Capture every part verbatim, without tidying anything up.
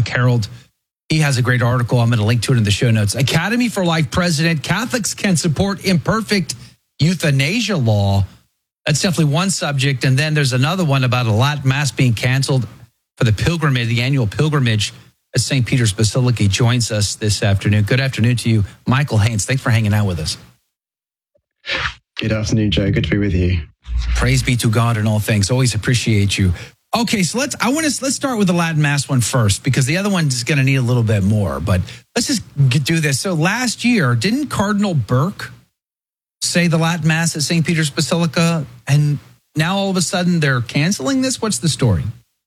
Herald. He has a great article. I'm going to link to it in the show notes. Academy for Life president, Catholics can support imperfect euthanasia law. That's definitely one subject. And then there's another one about a Latin Mass being canceled for the pilgrimage, the annual pilgrimage at Saint Peter's Basilica. He joins us this afternoon. Good afternoon to you, Michael Haynes. Thanks for hanging out with us. Good afternoon, Joe. Good to be with you. Praise be to God in all things. Always appreciate you. Okay, so let's. I want to let's start with the Latin Mass one first because the other one is going to need a little bit more. But let's just do this. So last year, didn't Cardinal Burke say the Latin Mass at Saint Peter's Basilica, and now all of a sudden they're canceling this? What's the story?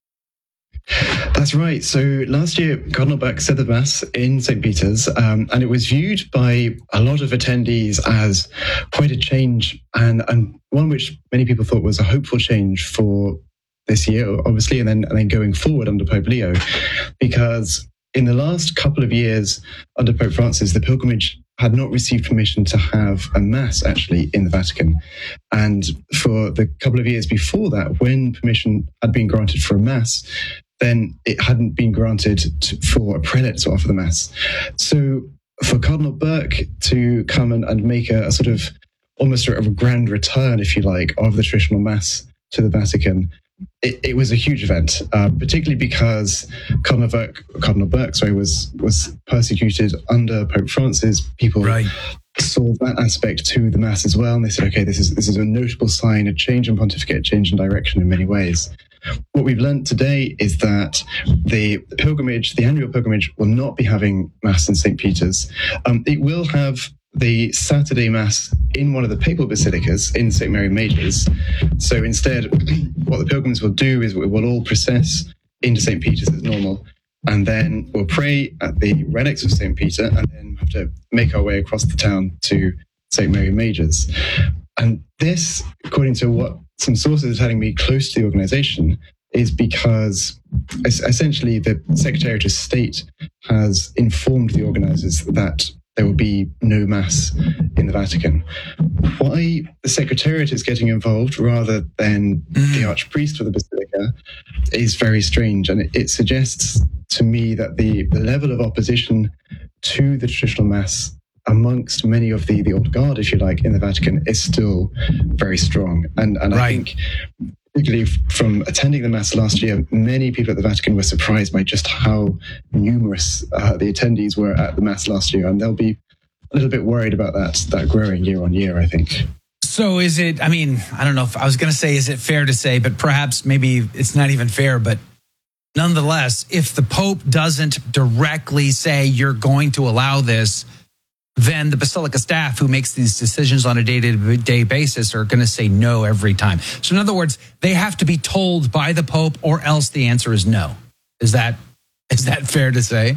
That's right. So last year, Cardinal Burke said the Mass in Saint Peter's, um, and it was viewed by a lot of attendees as quite a change, and, and one which many people thought was a hopeful change for this year, obviously, and then and then going forward under Pope Leo, because in the last couple of years under Pope Francis, the pilgrimage had not received permission to have a Mass actually in the Vatican. And for the couple of years before that, when permission had been granted for a Mass, then it hadn't been granted to, for a prelate to offer the Mass. So for Cardinal Burke to come and, and make a, a sort of almost a, a grand return, if you like, of the traditional Mass to the Vatican, It, it was a huge event, uh, particularly because Cardinal Burke, Cardinal Burke sorry, was was persecuted under Pope Francis. People right. saw that aspect to the Mass as well, and they said, "Okay, this is this is a notable sign, a change in pontificate, a change in direction in many ways." What we've learned today is that the pilgrimage, the annual pilgrimage, will not be having Mass in Saint Peter's. Um, it will have the Saturday Mass in one of the papal basilicas in Saint Mary Major's. So instead, what the pilgrims will do is we will all process into Saint Peter's as normal, and then we'll pray at the relics of Saint Peter, and then have to make our way across the town to Saint Mary Major's. And this, according to what some sources are telling me close to the organization, is because essentially the Secretariat of State has informed the organizers that there will be no Mass in the Vatican. Why the Secretariat is getting involved rather than mm. the Archpriest of the Basilica is very strange. And it, it suggests to me that the, the level of opposition to the traditional Mass amongst many of the, the old guard, if you like, in the Vatican is still very strong. And, and right. I think, particularly from attending the Mass last year, many people at the Vatican were surprised by just how numerous uh, the attendees were at the Mass last year. And they'll be a little bit worried about that, that growing year on year, I think. So is it, I mean, I don't know if I was going to say, is it fair to say, but perhaps maybe it's not even fair, but nonetheless, if the Pope doesn't directly say you're going to allow this, then the Basilica staff who makes these decisions on a day-to-day basis are going to say no every time. So in other words, they have to be told by the Pope or else the answer is no. Is that is that fair to say?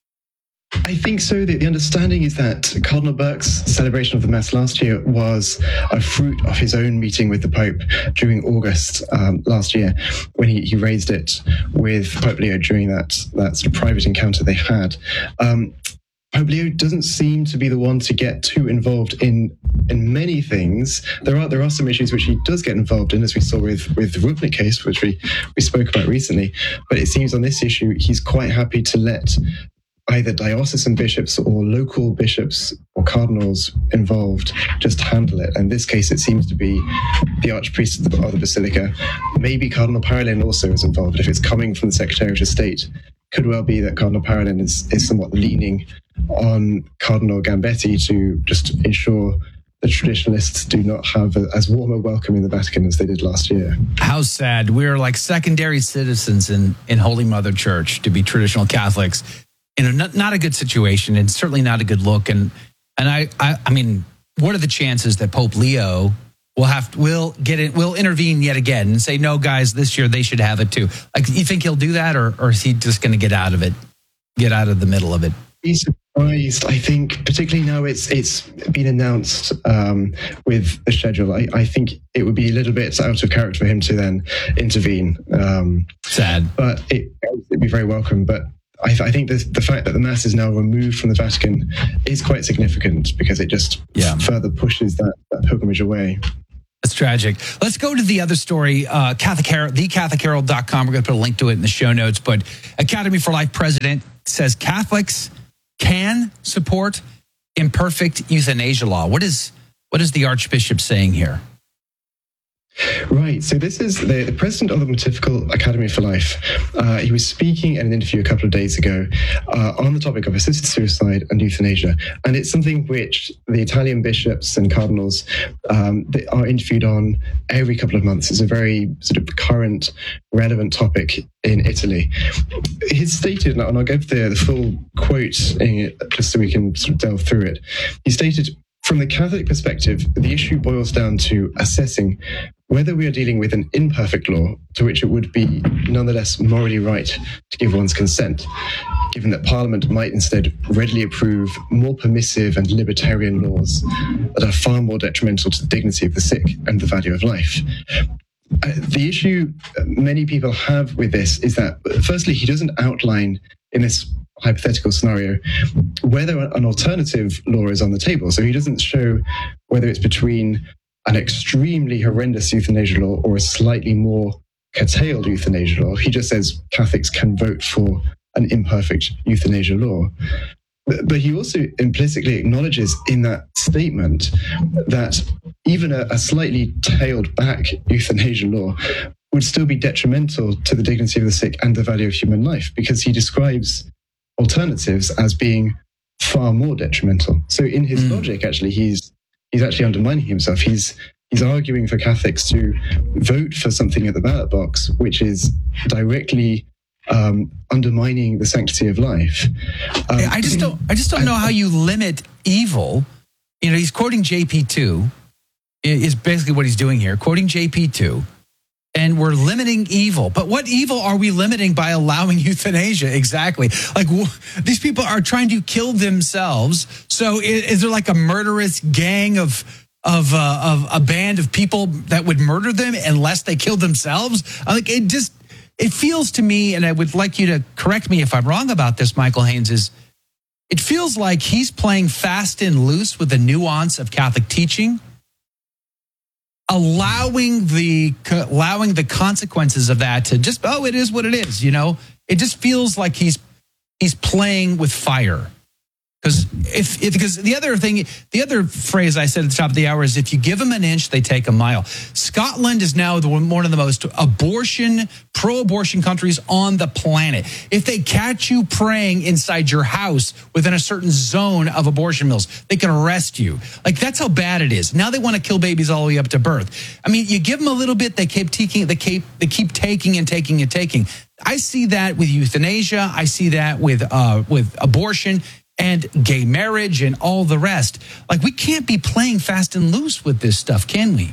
I think so. The, the understanding is that Cardinal Burke's celebration of the Mass last year was a fruit of his own meeting with the Pope during August um, last year, when he, he raised it with Pope Leo during that, that sort of private encounter they had. Um, Pope Leo doesn't seem to be the one to get too involved in in many things. There are there are some issues which he does get involved in, as we saw with, with the Rupnik case, which we, we spoke about recently. But it seems on this issue, he's quite happy to let either diocesan bishops or local bishops or cardinals involved just handle it. In this case, it seems to be the Archpriest of the, of the Basilica. Maybe Cardinal Parolin also is involved. If it's coming from the Secretariat of State, could well be that Cardinal Parolin is, is somewhat leaning on Cardinal Gambetti to just ensure the traditionalists do not have a, as warm a welcome in the Vatican as they did last year. How sad. We're like secondary citizens in, in Holy Mother Church to be traditional Catholics. You know, not, not a good situation, and certainly not a good look. And and I, I I mean, what are the chances that Pope Leo will have will get it will intervene yet again and say, no, guys, this year they should have it too? Like, you think he'll do that, or or is he just going to get out of it, get out of the middle of it? Be surprised. I think, particularly now it's it's been announced um, with the schedule. I, I think it would be a little bit out of character for him to then intervene. Um, Sad, but it would be very welcome. But I, th- I think the, the fact that the Mass is now removed from the Vatican is quite significant, because it just yeah. further pushes that, that pilgrimage away. That's tragic. Let's go to the other story. Uh, Catholic Herald, the Catholic Herald dot com. We're going to put a link to it in the show notes. But Academy for Life president says Catholics can support imperfect euthanasia law. What is what is the Archbishop saying here? Right. So this is the, the president of the Pontifical Academy for Life. Uh, he was speaking in an interview a couple of days ago uh, on the topic of assisted suicide and euthanasia. And it's something which the Italian bishops and cardinals um, they are interviewed on every couple of months. It's a very sort of current, relevant topic in Italy. He's stated, and I'll give the, the full quote in, just so we can sort of delve through it. He stated, "From the Catholic perspective, the issue boils down to assessing whether we are dealing with an imperfect law to which it would be nonetheless morally right to give one's consent, given that Parliament might instead readily approve more permissive and libertarian laws that are far more detrimental to the dignity of the sick and the value of life." Uh, the issue many people have with this is that, firstly, he doesn't outline in this hypothetical scenario whether an alternative law is on the table. So he doesn't show whether it's between an extremely horrendous euthanasia law or a slightly more curtailed euthanasia law. He just says Catholics can vote for an imperfect euthanasia law. But, but he also implicitly acknowledges in that statement that even a, a slightly tailed back euthanasia law would still be detrimental to the dignity of the sick and the value of human life, because he describes alternatives as being far more detrimental. So in his mm. logic, actually, he's he's actually undermining himself. He's he's arguing for Catholics to vote for something at the ballot box which is directly um, undermining the sanctity of life. Um, I just don't I just don't know how you limit evil. You know, he's quoting J P two, is basically what he's doing here, quoting J P two. And we're limiting evil. But what evil are we limiting by allowing euthanasia? Exactly. Like, w- these people are trying to kill themselves. So is, is there like a murderous gang of of, uh, of a band of people that would murder them unless they killed themselves? Like, it just, it feels to me, and I would like you to correct me if I'm wrong about this, Michael Haynes, is it feels like he's playing fast and loose with the nuance of Catholic teaching, allowing the allowing the consequences of that to just, oh, it is what it is, you know? It just feels like he's he's playing with fire. Because if, if because the other thing, the other phrase I said at the top of the hour is, if you give them an inch, they take a mile. Scotland is now the, one of the most abortion, pro-abortion countries on the planet. If they catch you praying inside your house within a certain zone of abortion mills, they can arrest you. Like, that's how bad it is. Now they want to kill babies all the way up to birth. I mean, you give them a little bit, they keep taking, they keep, they keep taking and taking and taking. I see that with euthanasia. I see that with uh, with abortion and gay marriage and all the rest. Like, we can't be playing fast and loose with this stuff, can we?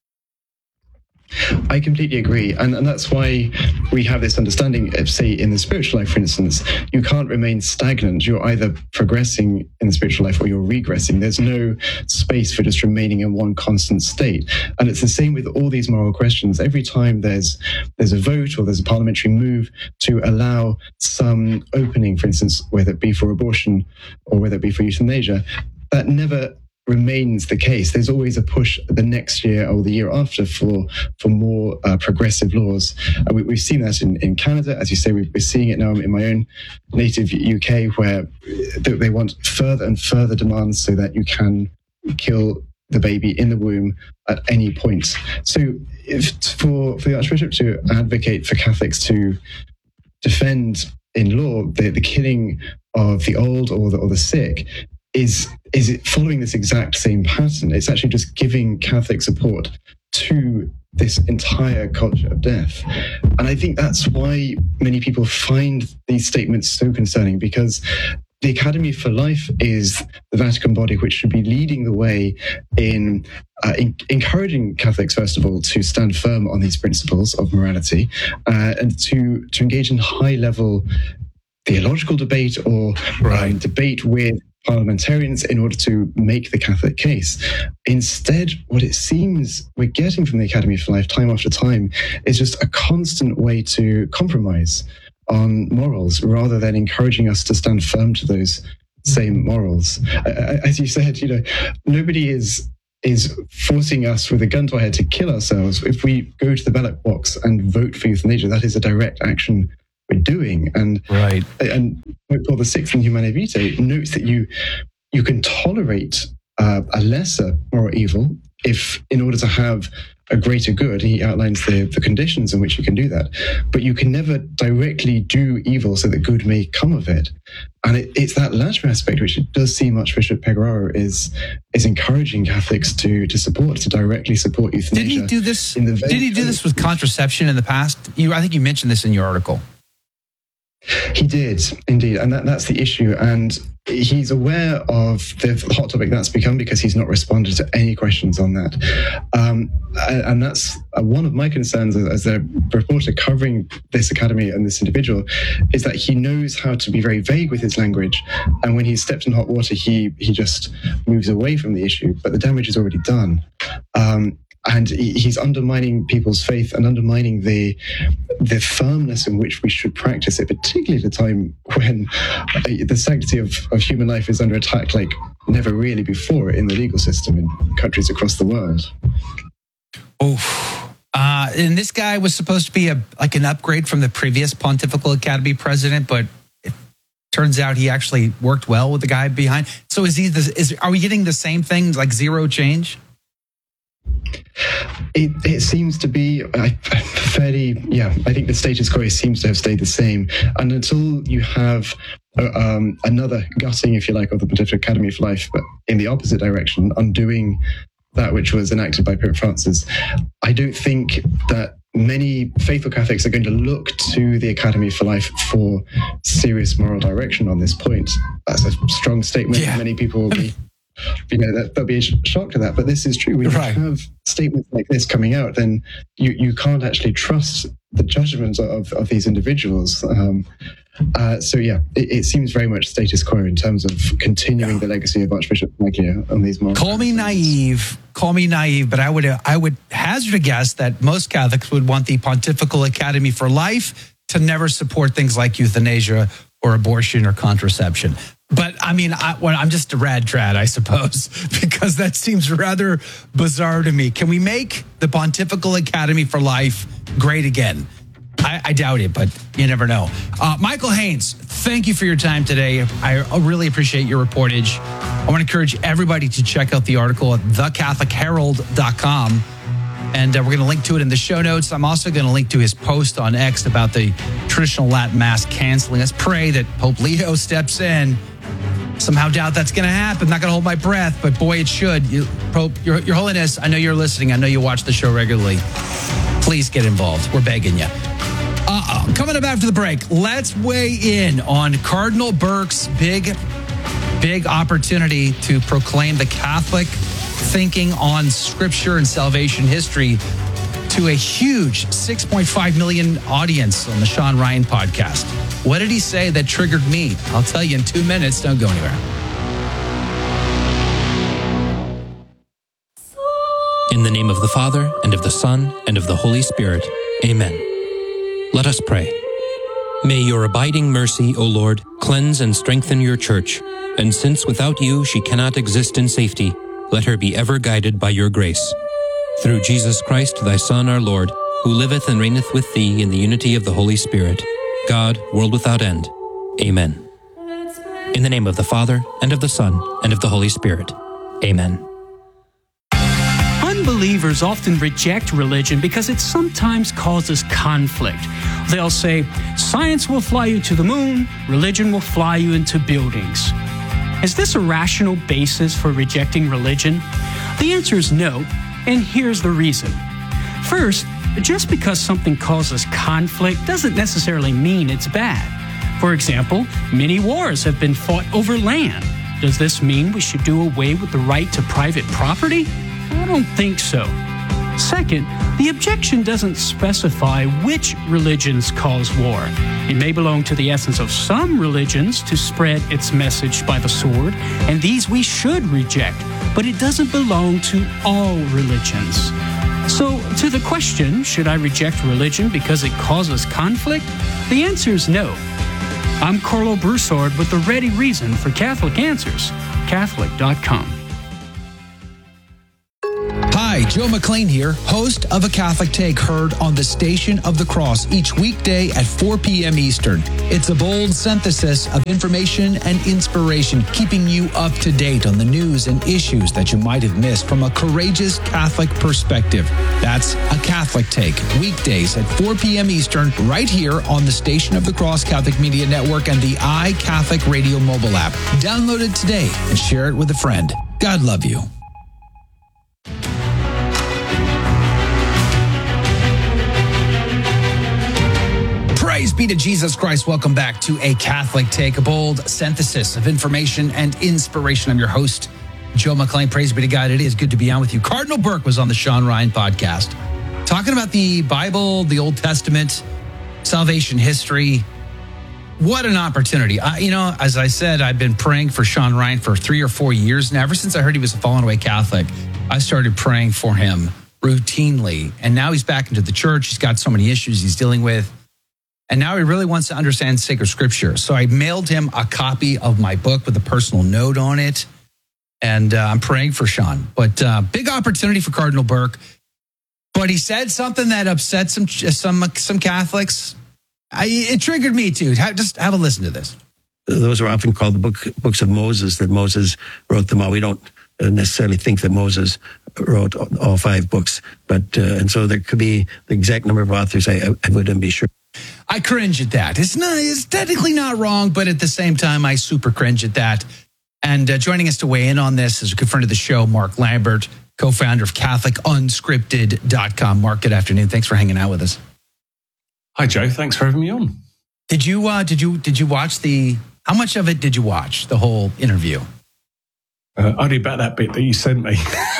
I completely agree. And, and that's why we have this understanding of, say, in the spiritual life, for instance, you can't remain stagnant. You're either progressing in the spiritual life or you're regressing. There's no space for just remaining in one constant state. And it's the same with all these moral questions. Every time there's there's a vote or there's a parliamentary move to allow some opening, for instance, whether it be for abortion or whether it be for euthanasia, that never remains the case. There's always a push the next year or the year after for for more uh, progressive laws. Uh, we, we've seen that in, in Canada, as you say. We're seeing it now in my own native U K, where they want further and further demands so that you can kill the baby in the womb at any point. So if for, for the Archbishop to advocate for Catholics to defend in law the, the killing of the old or the, or the sick, is is it following this exact same pattern? It's actually just giving Catholic support to this entire culture of death. And I think that's why many people find these statements so concerning, because the Academy for Life is the Vatican body which should be leading the way in, uh, in encouraging Catholics, first of all, to stand firm on these principles of morality uh, and to, to engage in high-level theological debate or right. um, debate with parliamentarians in order to make the Catholic case. Instead, what it seems we're getting from the Academy for Life time after time is just a constant way to compromise on morals rather than encouraging us to stand firm to those same morals. As you said, you know, nobody is is forcing us with a gun to our head to kill ourselves. If we go to the ballot box and vote for euthanasia, that is a direct action we're doing. And right. And Pope Paul the Sixth in Humanae Vitae notes that you you can tolerate uh, a lesser moral evil if, in order to have a greater good, he outlines the, the conditions in which you can do that. But you can never directly do evil so that good may come of it. And it, it's that latter aspect which it does seem Archbishop Pecoraro is is encouraging Catholics to to support, to directly support euthanasia. Did he do this? In the did he do this with contraception in the past? You, I think you mentioned this in your article. He did, indeed. And that, that's the issue. And he's aware of the hot topic that's become because he's not responded to any questions on that. Um, and that's one of my concerns as a reporter covering this academy and this individual, is that he knows how to be very vague with his language. And when he's stepped in hot water, he, he just moves away from the issue. But the damage is already done. Um, And he's undermining people's faith and undermining the the firmness in which we should practice it, particularly at a time when the sanctity of, of human life is under attack like never really before in the legal system in countries across the world. Oh, uh, and this guy was supposed to be a like an upgrade from the previous Pontifical Academy president, but it turns out he actually worked well with the guy behind. So is he? The, is are we getting the same thing, like zero change? It, it seems to be uh, fairly, yeah, I think the status quo seems to have stayed the same. And until you have uh, um, another gutting, if you like, of the Pontifical Academy of Life, but in the opposite direction, undoing that which was enacted by Pope Francis, I don't think that many faithful Catholics are going to look to the Academy for Life for serious moral direction on this point. That's a strong statement. Yeah. Many people will be... You know, that, they'll be a shock to that, but this is true. When you right. have statements like this coming out, then you, you can't actually trust the judgments of, of these individuals. Um, uh, so, yeah, it, it seems very much status quo in terms of continuing yeah. the legacy of Archbishop Maglia on these moral. Call me naive, call me naive, but I would uh, I would hazard a guess that most Catholics would want the Pontifical Academy for Life to never support things like euthanasia or abortion or contraception. But I mean, I, well, I'm just a rad trad, I suppose, because that seems rather bizarre to me. Can we make the Pontifical Academy for Life great again? I, I doubt it, but you never know. Uh, Michael Haynes, thank you for your time today. I really appreciate your reportage. I want to encourage everybody to check out the article at the catholic herald dot com. And uh, we're going to link to it in the show notes. I'm also going to link to his post on X about the traditional Latin Mass canceling. Let's pray that Pope Leo steps in. Somehow doubt that's going to happen. Not going to hold my breath, but boy, it should. You, Pope, Your, Your Holiness, I know you're listening. I know you watch the show regularly. Please get involved. We're begging you. Uh, coming up after the break, let's weigh in on Cardinal Burke's big, big opportunity to proclaim the Catholic thinking on Scripture and salvation history to a huge six point five million audience on the Sean Ryan podcast. What did he say that triggered me? I'll tell you in two minutes. Don't go anywhere. In the name of the Father, and of the Son, and of the Holy Spirit. Amen. Let us pray. May your abiding mercy, O Lord, cleanse and strengthen your church, and since without you she cannot exist in safety, let her be ever guided by your grace. Through Jesus Christ, thy Son, our Lord, who liveth and reigneth with thee in the unity of the Holy Spirit, God, world without end. Amen. In the name of the Father, and of the Son, and of the Holy Spirit. Amen. Unbelievers often reject religion because it sometimes causes conflict. They'll say, science will fly you to the moon, religion will fly you into buildings. Is this a rational basis for rejecting religion? The answer is no, and here's the reason. First, just because something causes conflict doesn't necessarily mean it's bad. For example, many wars have been fought over land. Does this mean we should do away with the right to private property? I don't think so. Second, the objection doesn't specify which religions cause war. It may belong to the essence of some religions to spread its message by the sword, and these we should reject, but it doesn't belong to all religions. So, to the question, should I reject religion because it causes conflict? The answer is no. I'm Carlo Broussard with the ready reason for Catholic Answers, Catholic dot com. Hi, Joe McLean here, host of A Catholic Take, heard on the Station of the Cross each weekday at four p.m. Eastern. It's a bold synthesis of information and inspiration, keeping you up to date on the news and issues that you might have missed from a courageous Catholic perspective. That's A Catholic Take, weekdays at four p.m. Eastern, right here on the Station of the Cross Catholic Media Network and the iCatholic Radio mobile app. Download it today and share it with a friend. God love you. Praise be to Jesus Christ. Welcome back to A Catholic Take, a bold synthesis of information and inspiration. I'm your host, Joe McLean. Praise be to God. It is good to be on with you. Cardinal Burke was on the Sean Ryan podcast, talking about the Bible, the Old Testament, salvation history. What an opportunity. I, you know, as I said, I've been praying for Sean Ryan for three or four years now. Ever since I heard he was a fallen away Catholic, I started praying for him routinely. And now he's back into the church. He's got so many issues he's dealing with. And now he really wants to understand sacred scripture. So I mailed him a copy of my book with a personal note on it. And uh, I'm praying for Sean. But uh, big opportunity for Cardinal Burke. But he said something that upset some some some Catholics. I, it triggered me too. Just have a listen to this. Those are often called the book, books of Moses, that Moses wrote them all. We don't necessarily think that Moses wrote all five books. But uh, and so there could be the exact number of authors. I, I wouldn't be sure. I cringe at that. It's not. It's technically not wrong, but at the same time, I super cringe at that. And uh, joining us to weigh in on this is a good friend of the show, Mark Lambert, co-founder of Catholic Unscripted dot com. Mark, good afternoon. Thanks for hanging out with us. Hi, Joe. Thanks for having me on. Did you uh, did you did you watch the? How much of it did you watch? The whole interview? Uh, only about that bit that you sent me.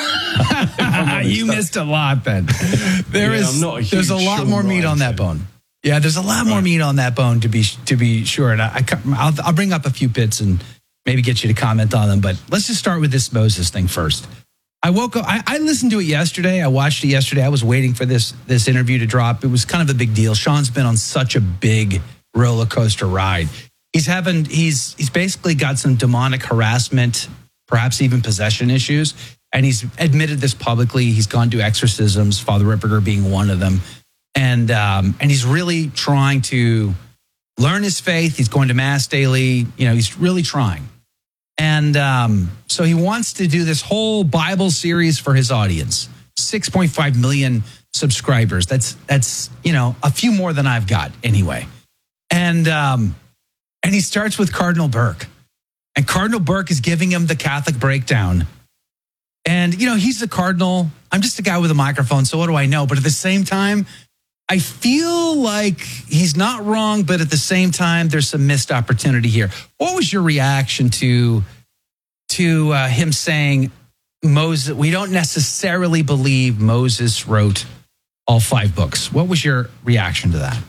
You missed a lot, then. There yeah, is. I'm not a there's a lot Sean more meat Ryan on that fan. bone. Yeah, there's a lot more meat on that bone to be to be sure. And I, I'll, I'll bring up a few bits and maybe get you to comment on them. But let's just start with this Moses thing first. I woke up. I, I listened to it yesterday. I watched it yesterday. I was waiting for this this interview to drop. It was kind of a big deal. Sean's been on such a big roller coaster ride. He's having. He's he's basically got some demonic harassment, perhaps even possession issues, and he's admitted this publicly. He's gone to exorcisms, Father Ripperger being one of them, and um, and he's really trying to learn his faith. He's going to mass daily. You know, he's really trying. And um, so he wants to do this whole Bible series for his audience. six point five million subscribers. That's, that's you know, a few more than I've got anyway. And um, and he starts with Cardinal Burke. And Cardinal Burke is giving him the Catholic breakdown. And, you know, he's the cardinal. I'm just a guy with a microphone, so what do I know? But at the same time, I feel like he's not wrong, but at the same time, there's some missed opportunity here. What was your reaction to to uh, him saying Moses? We don't necessarily believe Moses wrote all five books. What was your reaction to that?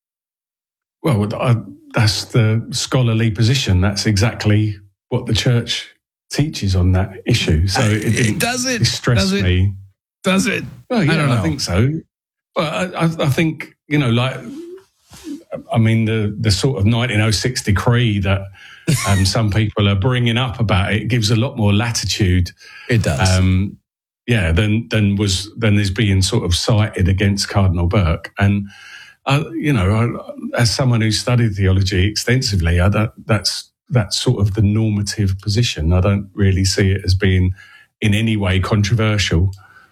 Well, I, that's the scholarly position. That's exactly what the church teaches on that issue. So it, didn't does it distress does it, me. Does it? Well, yeah, I don't know. I think so. Well, I, I think, you know, like, I mean, the, the sort of nineteen oh six decree that um, some people are bringing up about it gives a lot more latitude. It does. Um, yeah, than than was than is being sort of cited against Cardinal Burke. And, uh, you know, I, as someone who studied theology extensively, I don't, that's that's sort of the normative position. I don't really see it as being in any way controversial.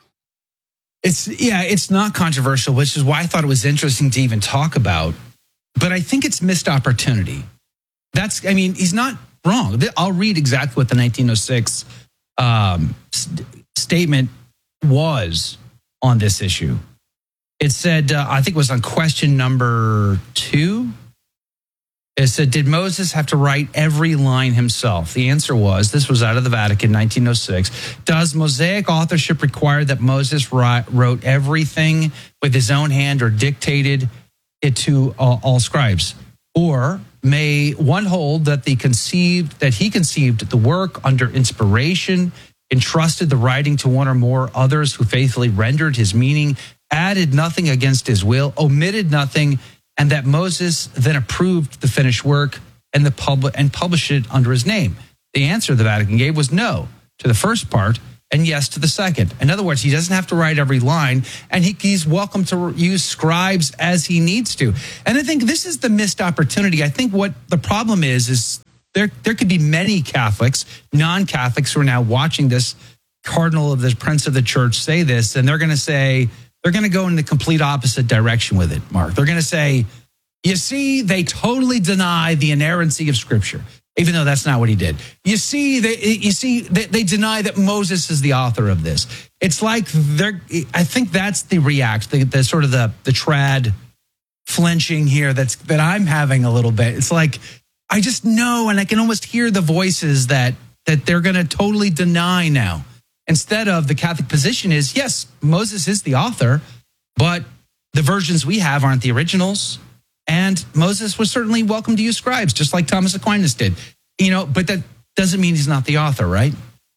It's yeah, it's not controversial, which is why I thought it was interesting to even talk about. But I think it's missed opportunity. That's, I mean, he's not wrong. I'll read exactly what the nineteen oh six um, st- statement was on this issue. It said, uh, I think it was on question number two. It said, did Moses have to write every line himself? The answer was, this was out of the Vatican, nineteen oh six. Does Mosaic authorship require that Moses wrote everything with his own hand or dictated it to all, all scribes? Or may one hold that the conceived that he conceived the work under inspiration, entrusted the writing to one or more others who faithfully rendered his meaning, added nothing against his will, omitted nothing, and that Moses then approved the finished work and the pub- and published it under his name? The answer the Vatican gave was no to the first part, and yes to the second. In other words, he doesn't have to write every line, and he, he's welcome to use scribes as he needs to. And I think this is the missed opportunity. I think what the problem is, is there, there could be many Catholics, non-Catholics who are now watching this cardinal of the Prince of the Church say this, and they're going to say, they're going to go in the complete opposite direction with it, Mark. They're going to say, you see, they totally deny the inerrancy of Scripture, even though that's not what he did. You see, they, you see, they, they deny that Moses is the author of this. It's like they're, I think that's the react, the, the sort of the, the trad flinching here that's, that I'm having a little bit. It's like, I just know, and I can almost hear the voices that, that they're going to totally deny now. Instead of the Catholic position is, yes, Moses is the author, but the versions we have aren't the originals. And Moses was certainly welcome to use scribes, just like Thomas Aquinas did. You know, but that doesn't mean he's not the author, right?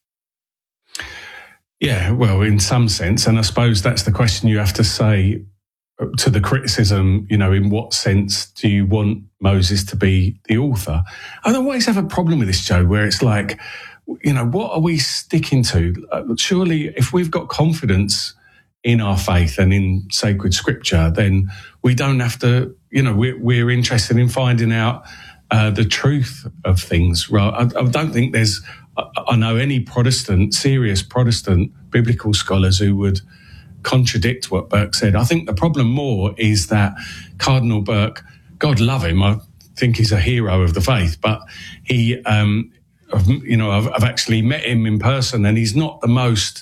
Yeah, well, in some sense. And I suppose that's the question you have to say to the criticism, you know, in what sense do you want Moses to be the author? I always have a problem with this, Joe, where it's like, you know, what are we sticking to? Surely if we've got confidence in our faith and in sacred scripture, then we don't have to, you know, we're, we're interested in finding out uh, the truth of things. I, I don't think there's, I know any Protestant, serious Protestant biblical scholars who would contradict what Burke said. I think the problem more is that Cardinal Burke, God love him, I think he's a hero of the faith, but he, um, you know, I've, I've actually met him in person, and he's not the most,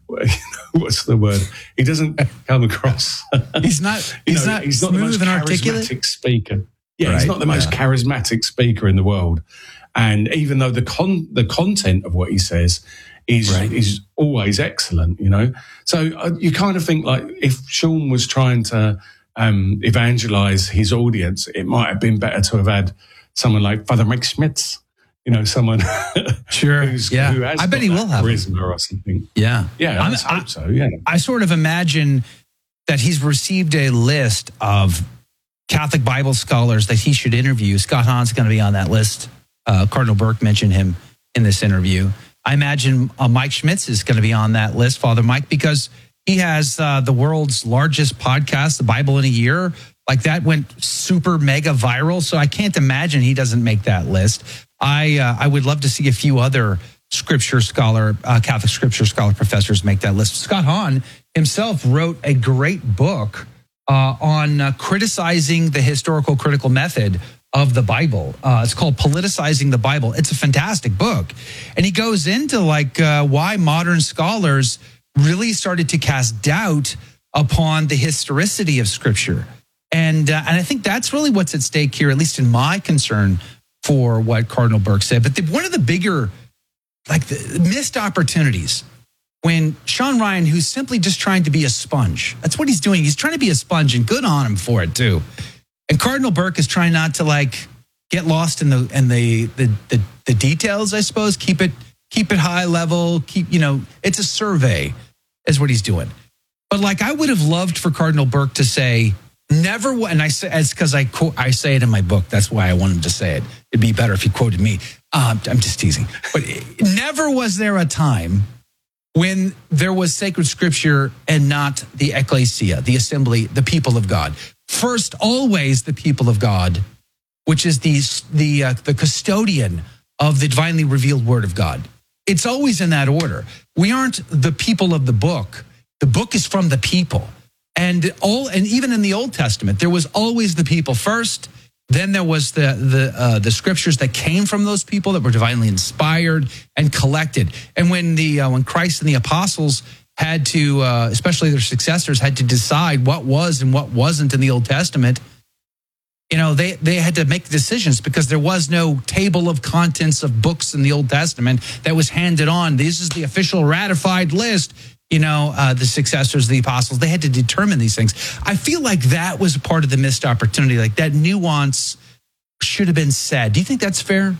what's the word? He doesn't come across. He's not. He's you know, not. He's not the most and charismatic articulate speaker. Yeah, right, he's not the most yeah. charismatic speaker in the world. And even though the con the content of what he says is right. is always excellent, you know, so uh, you kind of think like if Sean was trying to um, evangelize his audience, it might have been better to have had someone like Father Mike Schmitz. You know, someone sure, who's, yeah. who has I bet he will have charisma or something. Yeah, yeah, I I, hope so. Yeah, I sort of imagine that he's received a list of Catholic Bible scholars that he should interview. Scott Hahn's going to be on that list. Uh, Cardinal Burke mentioned him in this interview. I imagine uh, Mike Schmitz is going to be on that list, Father Mike, because he has uh, the world's largest podcast, The Bible in a Year. Like that went super mega viral. So I can't imagine he doesn't make that list. I uh, I would love to see a few other scripture scholar, uh, Catholic scripture scholar professors make that list. Scott Hahn himself wrote a great book uh, on uh, criticizing the historical critical method of the Bible. Uh, it's called Politicizing the Bible. It's a fantastic book. And he goes into like uh, why modern scholars really started to cast doubt upon the historicity of Scripture. And, uh, and I think that's really what's at stake here, at least in my concern for what Cardinal Burke said. But the, one of the bigger, like the missed opportunities when Sean Ryan, who's simply just trying to be a sponge, that's what he's doing. He's trying to be a sponge, and good on him for it too. And Cardinal Burke is trying not to like get lost in the in the the the, the details, I suppose. Keep it keep it high level. Keep you know, it's a survey, is what he's doing. But like, I would have loved for Cardinal Burke to say, never, and I say it's because I quote, I say it in my book. That's why I wanted to say it. It'd be better if he quoted me. Um, I'm just teasing. But never was there a time when there was sacred scripture and not the ecclesia, the assembly, the people of God. First, always the people of God, which is the the uh, the custodian of the divinely revealed word of God. It's always in that order. We aren't the people of the book. The book is from the people. And all, and even in the Old Testament, there was always the people first. Then there was the the uh, the scriptures that came from those people that were divinely inspired and collected. And when the uh, when Christ and the apostles had to, uh, especially their successors, had to decide what was and what wasn't in the Old Testament, you know, they they had to make decisions because there was no table of contents of books in the Old Testament that was handed on. This is the official ratified list. You know, uh, the successors of the apostles, they had to determine these things. I feel like that was part of the missed opportunity. Like that nuance should have been said. Do you think that's fair?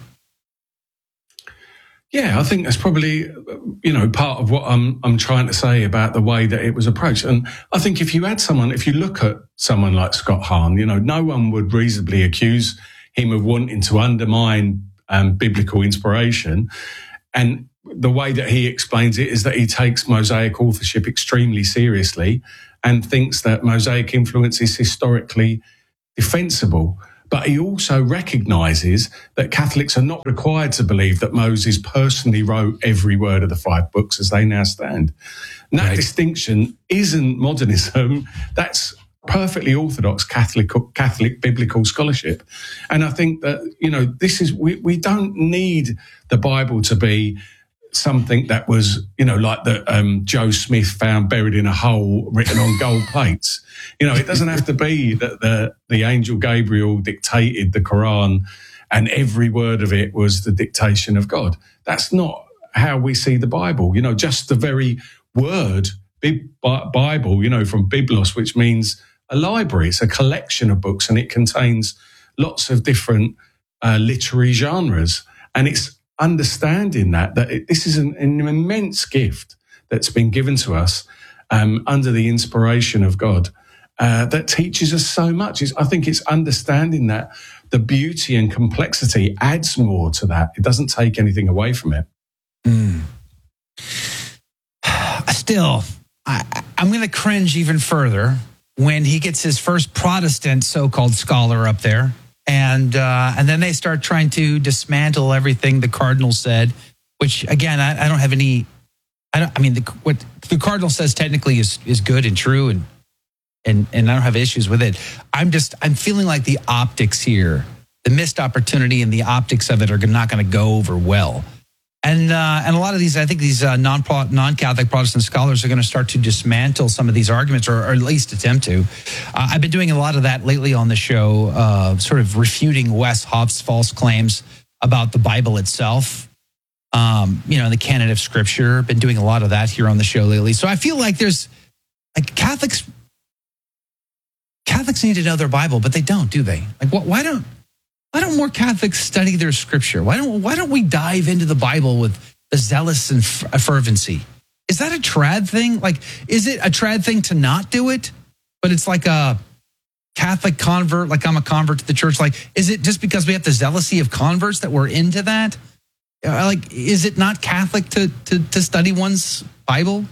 Yeah, I think that's probably, you know, part of what I'm I'm trying to say about the way that it was approached. And I think if you had someone, if you look at someone like Scott Hahn, you know, no one would reasonably accuse him of wanting to undermine um, biblical inspiration. And the way that he explains it is that he takes Mosaic authorship extremely seriously and thinks that Mosaic influence is historically defensible. But he also recognises that Catholics are not required to believe that Moses personally wrote every word of the five books as they now stand. And that right. distinction isn't modernism. That's perfectly orthodox Catholic Catholic biblical scholarship. And I think that, you know, this is, we, we don't need the Bible to be something that was, you know, like that um, Joe Smith found buried in a hole written on gold plates. You know, it doesn't have to be that the, the angel Gabriel dictated the Quran and every word of it was the dictation of God. That's not how we see the Bible. You know, just the very word Bible, you know, from Biblos, which means a library. It's a collection of books and it contains lots of different uh, literary genres. And it's understanding that, that it, this is an, an immense gift that's been given to us um, under the inspiration of God uh, that teaches us so much. It's, I think it's understanding that the beauty and complexity adds more to that. It doesn't take anything away from it. Mm. Still, I, I'm going to cringe even further when he gets his first Protestant so-called scholar up there. And uh, and then they start trying to dismantle everything the cardinal said, which again I, I don't have any. I don't. I mean, the, what the cardinal says technically is is good and true, and and and I don't have issues with it. I'm just I'm feeling like the optics here, the missed opportunity, and the optics of it are not going to go over well. And uh, and a lot of these, I think these uh, non non Catholic Protestant scholars are going to start to dismantle some of these arguments, or, or at least attempt to. Uh, I've been doing a lot of that lately on the show, uh, sort of refuting Wes Hof's false claims about the Bible itself. Um, you know, the canon of Scripture. Been doing a lot of that here on the show lately. So I feel like there's like Catholics. Catholics need to know their Bible, but they don't, do they? Like, what? Why don't? Why don't more Catholics study their scripture? Why don't Why don't we dive into the Bible with a zealous and fervency? Is that a trad thing? Like, is it a trad thing to not do it? But it's like a Catholic convert, like I'm a convert to the church. Like, is it just because we have the zealousy of converts that we're into that? Like, is it not Catholic to to, to study one's Bible?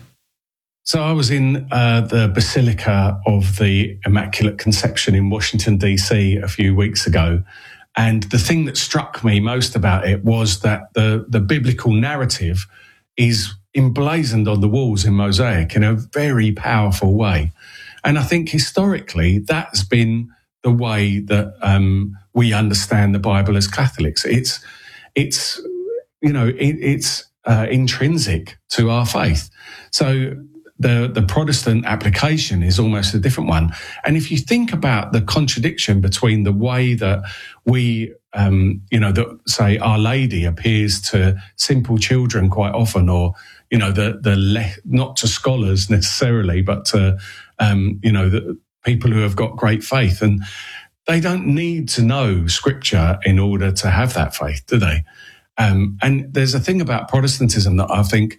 So I was in uh, the Basilica of the Immaculate Conception in Washington, D C a few weeks ago. And the thing that struck me most about it was that the, the biblical narrative is emblazoned on the walls in mosaic in a very powerful way. And I think historically that's been the way that um, we understand the Bible as Catholics. It's, it's you know, it, it's uh, intrinsic to our faith. So the, the Protestant application is almost a different one. And if you think about the contradiction between the way that we, um, you know, that say Our Lady appears to simple children quite often, or, you know, the, the le- not to scholars necessarily, but to, um, you know, the people who have got great faith. And they don't need to know Scripture in order to have that faith, do they? Um, and there's a thing about Protestantism that I think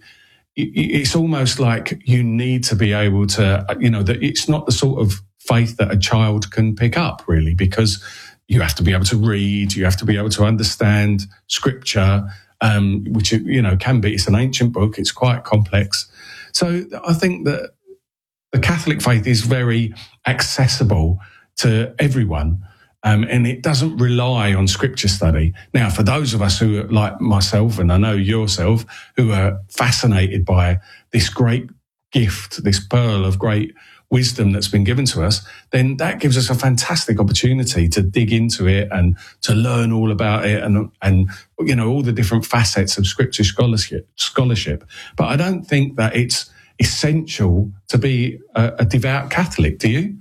it's almost like you need to be able to, you know, that it's not the sort of faith that a child can pick up, really, because you have to be able to read, you have to be able to understand Scripture, um, which, you know, can be, it's an ancient book, it's quite complex. So I think that the Catholic faith is very accessible to everyone. Um, and it doesn't rely on Scripture study. Now, for those of us who are like myself, and I know yourself, who are fascinated by this great gift, this pearl of great wisdom that's been given to us, then that gives us a fantastic opportunity to dig into it and to learn all about it and, and you know, all the different facets of Scripture scholarship. scholarship. But I don't think that it's essential to be a, a devout Catholic, do you?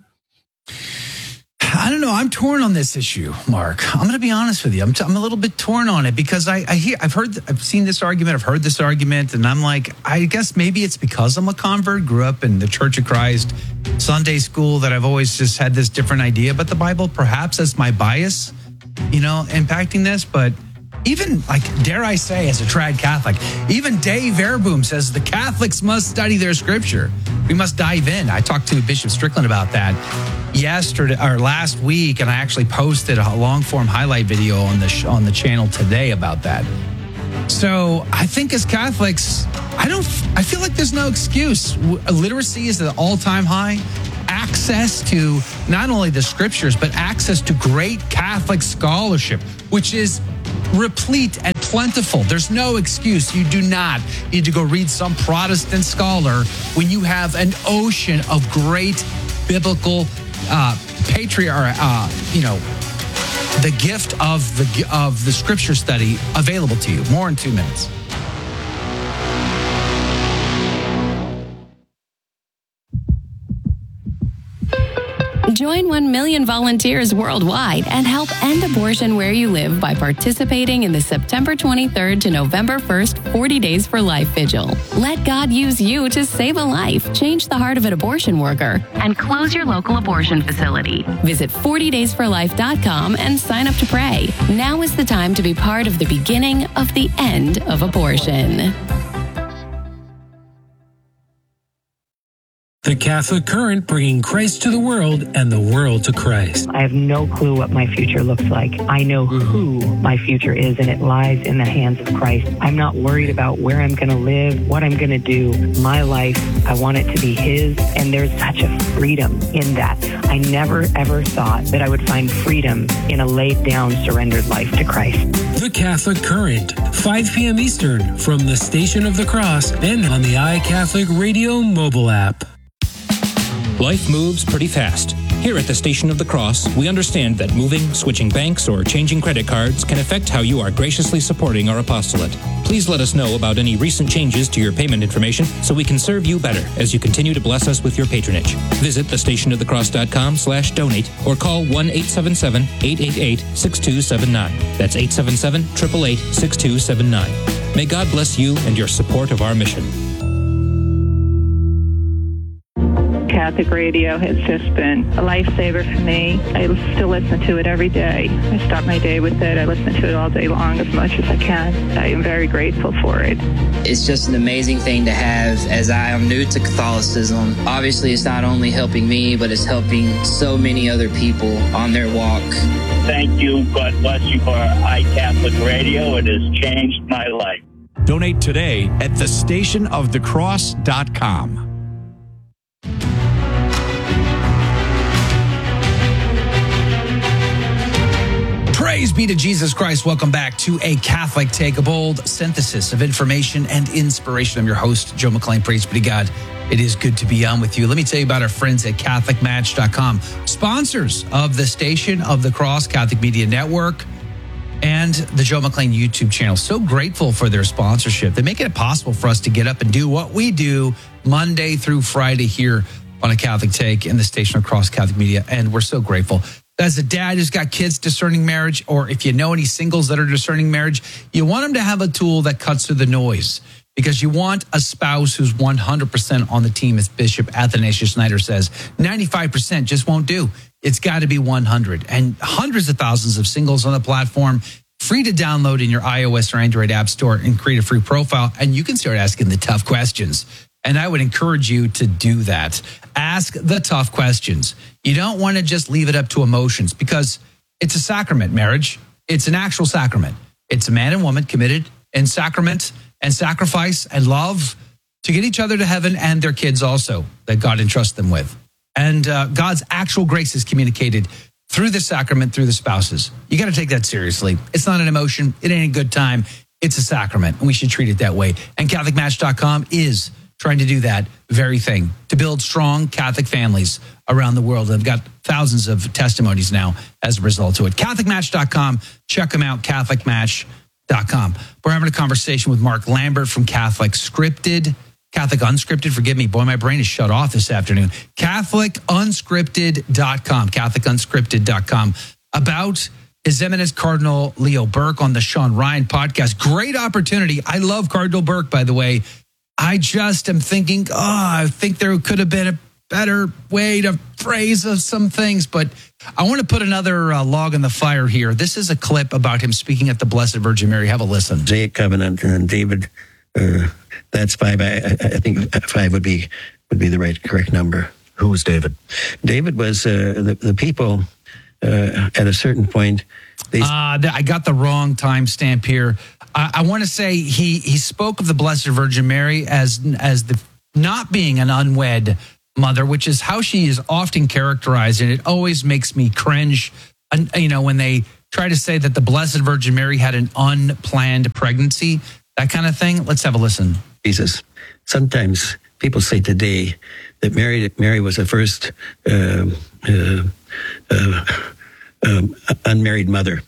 I don't know. I'm torn on this issue, Mark. I'm going to be honest with you. I'm, t- I'm a little bit torn on it because I, I hear, I've heard, I've seen this argument, I've heard this argument, and I'm like, I guess maybe it's because I'm a convert, grew up in the Church of Christ, Sunday school, that I've always just had this different idea about the Bible. Perhaps that's my bias, you know, impacting this. But even, like, dare I say, as a trad Catholic, even Dave Verboom says the Catholics must study their Scripture. We must dive in. I talked to Bishop Strickland about that yesterday or last week, and I actually posted a long form highlight video on the sh- on the channel today about that. So I think as Catholics, I don't, I feel like there's no excuse. Literacy is at an all-time high. Access to not only the scriptures, but access to great Catholic scholarship, which is replete and plentiful. There's no excuse. You do not need to go read some Protestant scholar when you have an ocean of great biblical uh, patriarch, uh, you know, the gift of the of the scripture study available to you. More in two minutes. Join one million volunteers worldwide and help end abortion where you live by participating in the September twenty-third to November first forty Days for Life Vigil. Let God use you to save a life, change the heart of an abortion worker, and close your local abortion facility. Visit forty days for life dot com and sign up to pray. Now is the time to be part of the beginning of the end of abortion. The Catholic Current, bringing Christ to the world and the world to Christ. I have no clue what my future looks like. I know who my future is, and it lies in the hands of Christ. I'm not worried about where I'm going to live, what I'm going to do. My life, I want it to be His, and there's such a freedom in that. I never, ever thought that I would find freedom in a laid-down, surrendered life to Christ. The Catholic Current, five p.m. Eastern, from the Station of the Cross and on the iCatholic Radio mobile app. Life moves pretty fast. Here at the Station of the Cross, we understand that moving, switching banks, or changing credit cards can affect how you are graciously supporting our apostolate. Please let us know about any recent changes to your payment information so we can serve you better as you continue to bless us with your patronage. Visit the station of the cross dot com slash donate or call one eight seven seven, eight eight eight, six two seven nine. That's eight seven seven, eight eight eight, six two seven nine. May God bless you and your support of our mission. Catholic radio has just been a lifesaver for me. I still listen to it every day. I start my day with it. I listen to it all day long as much as I can. I am very grateful for it. It's just an amazing thing to have as I am new to Catholicism. Obviously, it's not only helping me, but it's helping so many other people on their walk. Thank you. God bless you for iCatholic Radio. It has changed my life. Donate today at the station of the cross dot com. Praise be to Jesus Christ. Welcome back to A Catholic Take, a bold synthesis of information and inspiration. I'm your host, Joe McClain. Praise be to God. It is good to be on with you. Let me tell you about our friends at Catholic Match dot com, sponsors of the Station of the Cross Catholic Media Network and the Joe McClain YouTube channel. So grateful for their sponsorship. They make it possible for us to get up and do what we do Monday through Friday here on A Catholic Take in the Station of Cross Catholic Media, and we're so grateful. As a dad who's got kids discerning marriage, or if you know any singles that are discerning marriage, you want them to have a tool that cuts through the noise, because you want a spouse who's one hundred percent on the team, as Bishop Athanasius Schneider says. ninety-five percent just won't do. It's got to be one hundred. And hundreds of thousands of singles on the platform, free to download in your iOS or Android app store and create a free profile. And you can start asking the tough questions. And I would encourage you to do that. Ask the tough questions. You don't want to just leave it up to emotions, because it's a sacrament, marriage. It's an actual sacrament. It's a man and woman committed in sacrament and sacrifice and love to get each other to heaven, and their kids also that God entrusts them with. And uh, God's actual grace is communicated through the sacrament, through the spouses. You got to take that seriously. It's not an emotion. It ain't a good time. It's a sacrament, and we should treat it that way. And Catholic Match dot com is trying to do that very thing, to build strong Catholic families around the world. They've got thousands of testimonies now as a result to it. Catholic Match dot com. Check them out, Catholic Match dot com. We're having a conversation with Mark Lambert from Catholic Scripted. Catholic Unscripted, forgive me. Boy, my brain is shut off this afternoon. Catholic Unscripted dot com. Catholic Unscripted dot com. About His Eminence Cardinal Leo Burke on the Sean Ryan podcast. Great opportunity. I love Cardinal Burke, by the way. I just am thinking, oh, I think there could have been a better way to phrase some things, but I want to put another uh, log in the fire here. This is a clip about him speaking at the Blessed Virgin Mary. Have a listen. Jake Covenant and David, uh, that's five. I, I think five would be would be the right correct number. Who was David? David was uh, the, the people uh, at a certain point They, uh, th- I got the wrong timestamp here. I, I want to say he he spoke of the Blessed Virgin Mary as as the not being an unwed mother, which is how she is often characterized, and it always makes me cringe. And, you know, when they try to say that the Blessed Virgin Mary had an unplanned pregnancy, that kind of thing. Let's have a listen. Jesus. Sometimes people say today that Mary Mary was the first uh, uh, uh, um, unmarried mother.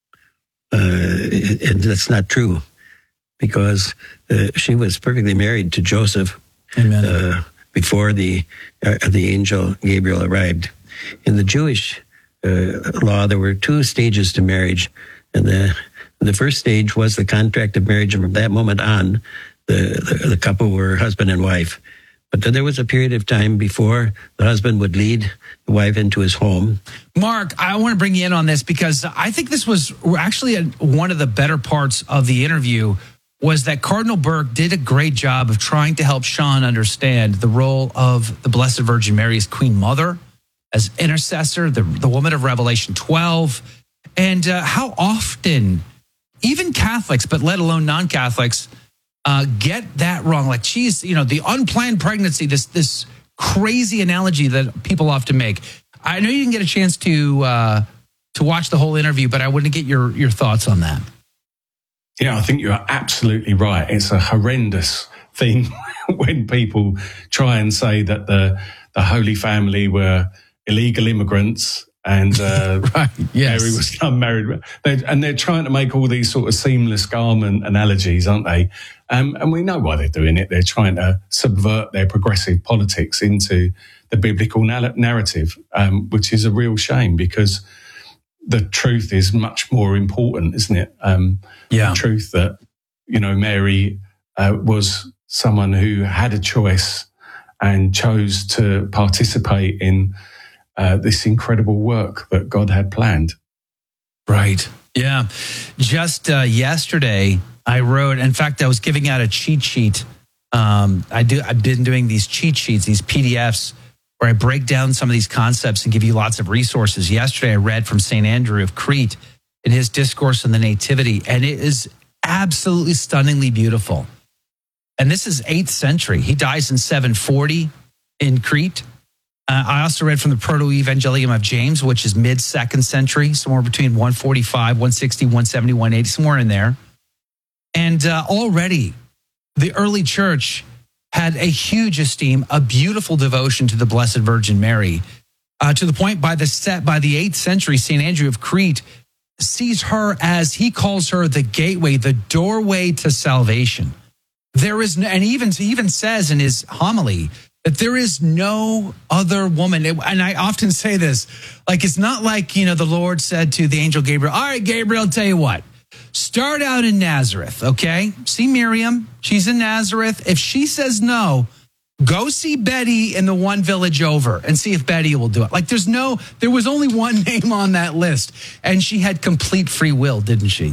Uh, and that's not true, because uh, she was perfectly married to Joseph. Amen. Uh, before the uh, the angel Gabriel arrived. In the Jewish uh, law, there were two stages to marriage, and the the first stage was the contract of marriage, and from that moment on, the, the, the couple were husband and wife. But then there was a period of time before the husband would lead the wife into his home. Mark, I want to bring you in on this because I think this was actually a, one of the better parts of the interview, was that Cardinal Burke did a great job of trying to help Sean understand the role of the Blessed Virgin Mary as Queen Mother, as intercessor, the, the woman of Revelation twelve, and uh, how often even Catholics, but let alone non-Catholics, uh, get that wrong. Like, geez, you know, the unplanned pregnancy, this this crazy analogy that people often make. I know you didn't get a chance to uh, to watch the whole interview, but I want to get your your thoughts on that. Yeah, I think you're absolutely right. It's a horrendous thing when people try and say that the the Holy Family were illegal immigrants and uh, right, yes. Mary was unmarried. They're, and they're trying to make all these sort of seamless garment analogies, aren't they? Um, and we know why they're doing it. They're trying to subvert their progressive politics into the biblical na- narrative, um, which is a real shame, because the truth is much more important, isn't it? Um, yeah. The truth that, you know, Mary uh, was someone who had a choice and chose to participate in uh, this incredible work that God had planned. Right. Yeah. Just uh, yesterday, I wrote, in fact, I was giving out a cheat sheet. Um, I do, I've been doing these cheat sheets, these P D Fs, where I break down some of these concepts and give you lots of resources. Yesterday, I read from Saint Andrew of Crete in his Discourse on the Nativity, and it is absolutely stunningly beautiful. And this is eighth century. He dies in seven forty in Crete. Uh, I also read from the Proto-Evangelium of James, which is mid-second century, somewhere between one forty-five, one sixty, one seventy, one eighty, somewhere in there. And uh, already, the early church had a huge esteem, a beautiful devotion to the Blessed Virgin Mary, uh, to the point by the set by the eighth century, Saint Andrew of Crete sees her as, he calls her the gateway, the doorway to salvation. There is, and he even he even says in his homily that there is no other woman. And I often say this, like, it's not like, you know, the Lord said to the angel Gabriel, all right, Gabriel, I'll tell you what. Start out in Nazareth, okay? See Miriam, she's in Nazareth. If she says no, go see Betty in the one village over and see if Betty will do it. Like, there's no, there was only one name on that list, and she had complete free will, didn't she?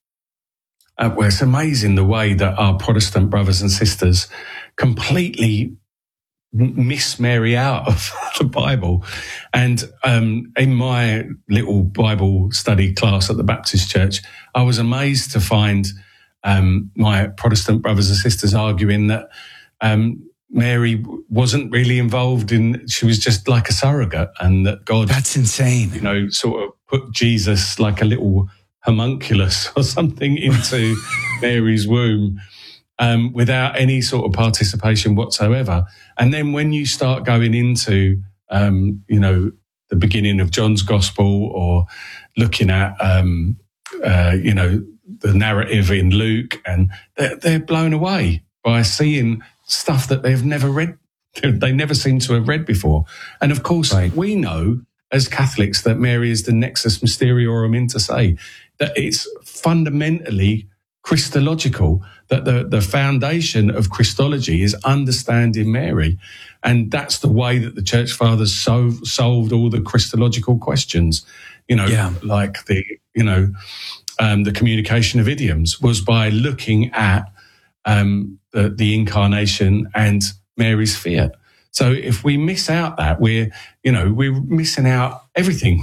Uh, well, it's amazing the way that our Protestant brothers and sisters completely miss Mary out of the Bible. And um, in my little Bible study class at the Baptist Church, I was amazed to find um, my Protestant brothers and sisters arguing that um, Mary wasn't really involved in, she was just like a surrogate, and that God... That's insane. You know, sort of put Jesus like a little homunculus or something into Mary's womb. Um, without any sort of participation whatsoever. And then when you start going into, um, you know, the beginning of John's Gospel, or looking at, um, uh, you know, the narrative in Luke, and they're, they're blown away by seeing stuff that they've never read, they never seem to have read before. And of course, right. we know as Catholics that Mary is the nexus mysteriorum inter se, that it's fundamentally Christological, that the, the foundation of Christology is understanding Mary. And that's the way that the Church Fathers so, solved all the Christological questions, you know, yeah. like the, you know, um, the communication of idioms was by looking at um, the, the incarnation and Mary's fiat. So if we miss out that, we're, you know, we're missing out everything, really,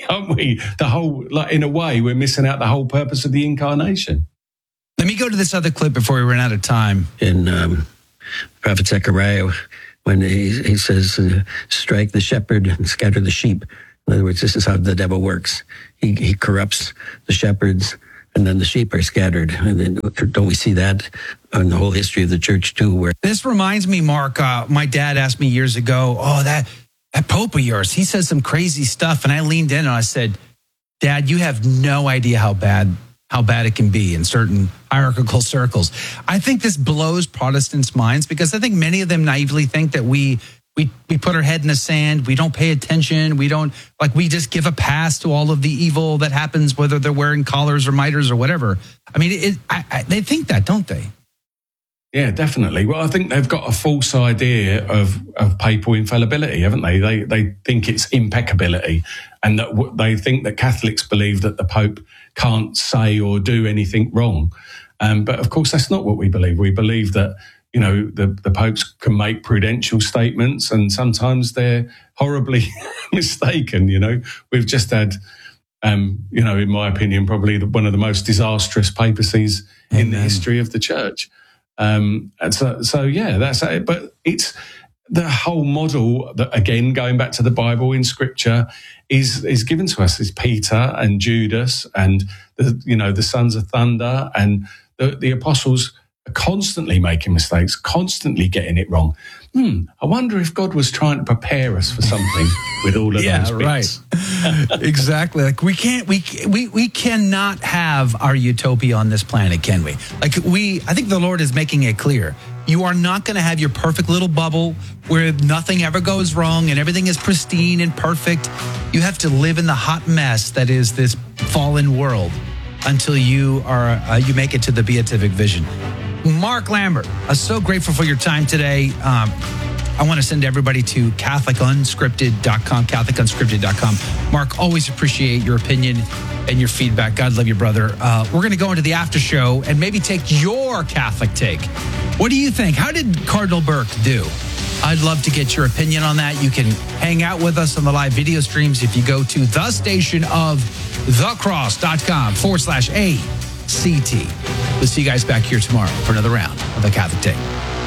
aren't we? The whole, like, in a way, we're missing out the whole purpose of the incarnation. Let me go to this other clip before we run out of time. In um, Prophet Zechariah, when he, he says, uh, strike the shepherd and scatter the sheep. In other words, this is how the devil works. He, he corrupts the shepherds, and then the sheep are scattered. And then, don't we see that in the whole history of the church too? Where this reminds me, Mark, uh, my dad asked me years ago, oh, that, that Pope of yours, he says some crazy stuff. And I leaned in and I said, Dad, you have no idea how bad how bad it can be in certain hierarchical circles. I think this blows Protestants' minds because I think many of them naively think that we we we put our head in the sand, we don't pay attention, we don't, like, we just give a pass to all of the evil that happens, whether they're wearing collars or miters or whatever. I mean, it, I, I, they think that, don't they? Yeah, definitely. Well, I think they've got a false idea of, of papal infallibility, haven't they? They they think it's impeccability, and that w- they think that Catholics believe that the Pope can't say or do anything wrong. Um, but of course, that's not what we believe. We believe that, you know, the, the popes can make prudential statements, and sometimes they're horribly mistaken. You know, we've just had, um, you know, in my opinion, probably the, one of the most disastrous papacies Amen. In the history of the church. Um, and so, so yeah, that's it. But it's the whole model that, again, going back to the Bible in Scripture, is is given to us. Is Peter and Judas and the, you know, the sons of thunder, and the, the apostles are constantly making mistakes, constantly getting it wrong. Hmm, I wonder if God was trying to prepare us for something with all of yeah, those bits. Right. Exactly. Like we can't, we we we cannot have our utopia on this planet, can we? Like we, I think the Lord is making it clear. You are not going to have your perfect little bubble where nothing ever goes wrong and everything is pristine and perfect. You have to live in the hot mess that is this fallen world until you are uh, you make it to the beatific vision. Mark Lambert, I'm so grateful for your time today. Um, I want to send everybody to Catholic Unscripted dot com, Catholic Unscripted dot com. Mark, always appreciate your opinion and your feedback. God love you, brother. Uh, we're going to go into the after show and maybe take your Catholic take. What do you think? How did Cardinal Burke do? I'd love to get your opinion on that. You can hang out with us on the live video streams if you go to the station of thecross.com forward slash A C T. We'll see you guys back here tomorrow for another round of the Catholic Take.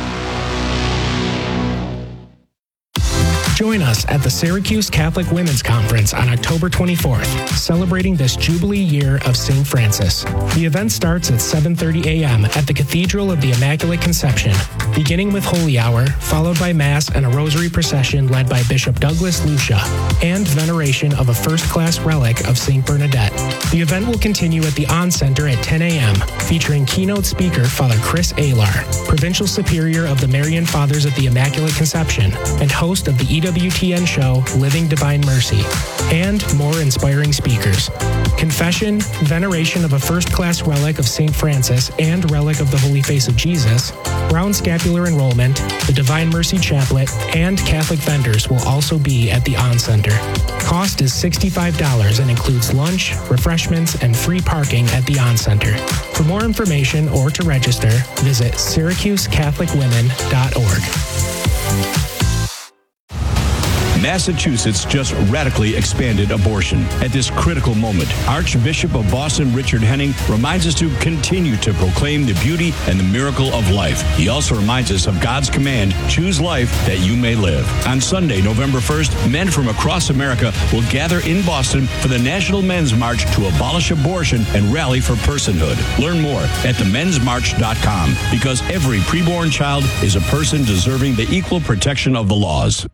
Join us at the Syracuse Catholic Women's Conference on October twenty-fourth, celebrating this Jubilee year of Saint Francis. The event starts at seven thirty a.m. at the Cathedral of the Immaculate Conception, beginning with Holy Hour, followed by Mass and a Rosary procession led by Bishop Douglas Lucia, and veneration of a first-class relic of Saint Bernadette. The event will continue at the On Center at ten a.m., featuring keynote speaker Father Chris Alar, Provincial Superior of the Marian Fathers of the Immaculate Conception, and host of the E W T N show Living Divine Mercy, and more inspiring speakers. Confession, veneration of a first-class relic of Saint Francis and relic of the Holy Face of Jesus, Brown Scapular Enrollment, the Divine Mercy Chaplet, and Catholic vendors will also be at the On Center. Cost is sixty-five dollars and includes lunch, refreshments, and free parking at the On Center. For more information or to register, visit Syracuse Catholic Women dot org. Massachusetts just radically expanded abortion. At this critical moment, Archbishop of Boston Richard Henning reminds us to continue to proclaim the beauty and the miracle of life. He also reminds us of God's command, choose life that you may live. On Sunday, November first, men from across America will gather in Boston for the National Men's March to abolish abortion and rally for personhood. Learn more at the men's march dot com, because every preborn child is a person deserving the equal protection of the laws.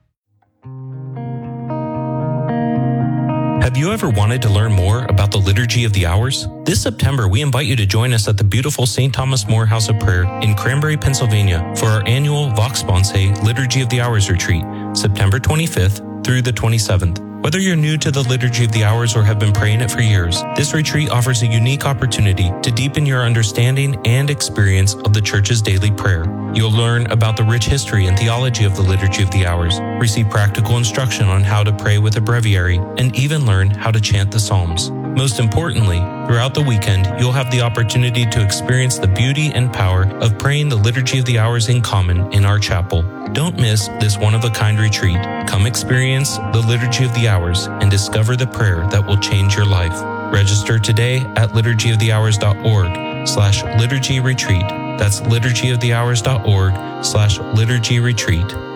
Have you ever wanted to learn more about the Liturgy of the Hours? This September, we invite you to join us at the beautiful Saint Thomas More House of Prayer in Cranberry, Pennsylvania for our annual Vox Sponsae Liturgy of the Hours retreat, September twenty-fifth through the twenty-seventh. Whether you're new to the Liturgy of the Hours or have been praying it for years, this retreat offers a unique opportunity to deepen your understanding and experience of the Church's daily prayer. You'll learn about the rich history and theology of the Liturgy of the Hours, receive practical instruction on how to pray with a breviary, and even learn how to chant the Psalms. Most importantly, throughout the weekend, you'll have the opportunity to experience the beauty and power of praying the Liturgy of the Hours in common in our chapel. Don't miss this one-of-a-kind retreat. Come experience the Liturgy of the Hours and discover the prayer that will change your life. Register today at liturgy of the hours dot org slash liturgy retreat. That's liturgy of the hours dot org slash liturgy retreat.